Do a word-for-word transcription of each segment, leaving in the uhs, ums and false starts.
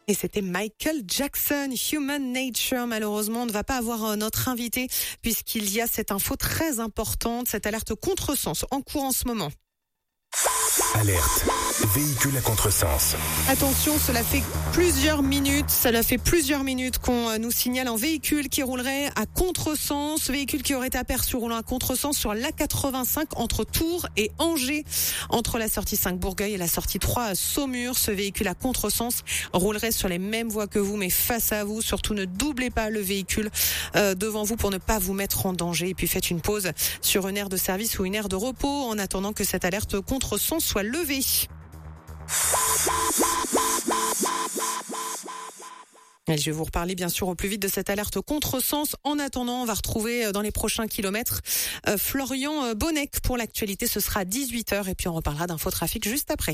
Et c'était Michael Jackson, Human Nature. Malheureusement, on ne va pas avoir notre invité puisqu'il y a cette info très importante, cette alerte contresens en cours en ce moment. Alerte, véhicule à contresens. Attention, cela fait plusieurs minutes, cela fait plusieurs minutes qu'on nous signale un véhicule qui roulerait à contresens, véhicule qui aurait été aperçu roulant à contresens sur l'A quatre-vingt-cinq entre Tours et Angers, entre la sortie cinq Bourgueil et la sortie trois à Saumur. Ce véhicule à contresens roulerait sur les mêmes voies que vous, mais face à vous. Surtout, ne doublez pas le véhicule euh, devant vous pour ne pas vous mettre en danger. Et puis faites une pause sur une aire de service ou une aire de repos en attendant que cette alerte contresens soit levée. Et je vais vous reparler bien sûr au plus vite de cette alerte contresens. En attendant, on va retrouver dans les prochains kilomètres euh, Florian Bonnec pour l'actualité. Ce sera à dix-huit heures et puis on reparlera d'infotrafic juste après.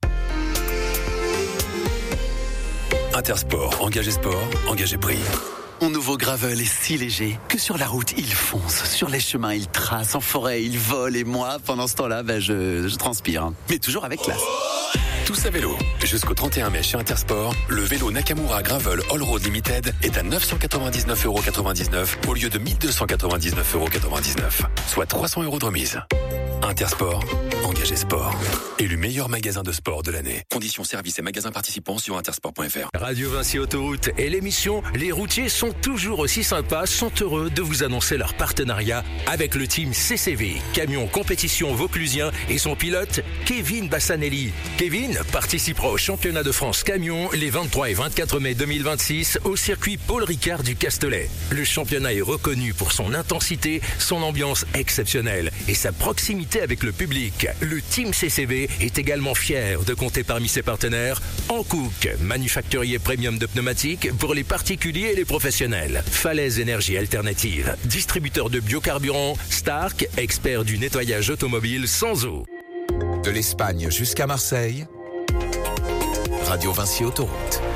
Intersport, engagé sport, engagé prix. Mon nouveau Gravel est si léger que sur la route, il fonce. Sur les chemins, il trace. En forêt, il vole. Et moi, pendant ce temps-là, ben, je, je transpire. Hein. Mais toujours avec classe. Tous à vélo. Jusqu'au trente et un mai chez Intersport, le vélo Nakamura Gravel All Road Limited est à neuf cent quatre-vingt-dix-neuf euros quatre-vingt-dix-neuf au lieu de mille deux cent quatre-vingt-dix-neuf euros quatre-vingt-dix-neuf, soit trois cents euros de remise. Intersport, engagé sport. Élu meilleur magasin de sport de l'année. Conditions services et magasins participants sur intersport point f r. Radio Vinci Autoroute et l'émission Les routiers sont toujours aussi sympas sont heureux de vous annoncer leur partenariat avec le team C C V, camion compétition vauclusien et son pilote Kevin Bassanelli. Kevin participera au championnat de France camion les vingt-trois et vingt-quatre mai deux mille vingt-six au circuit Paul Ricard du Castellet. Le championnat est reconnu pour son intensité, son ambiance exceptionnelle et sa proximité avec le public. Le team C C V est également fier de compter parmi ses partenaires Hankook, manufacturier premium de pneumatiques pour les particuliers et les professionnels. Falaise Énergie Alternative, distributeur de biocarburants. Stark, expert du nettoyage automobile sans eau. De l'Espagne jusqu'à Marseille, Radio Vinci Autoroute.